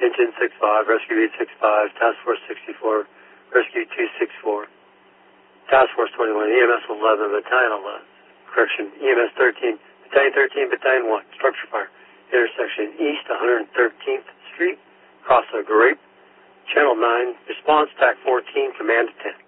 Engine 65, Rescue 865, Task Force 64, Rescue 264, Task Force 21, EMS 11, Battalion 11, correction, EMS 13, Battalion 13, Battalion 1, structure fire, intersection East 113th Street, across the Grape, Channel 9, response TAC 14, command to 10.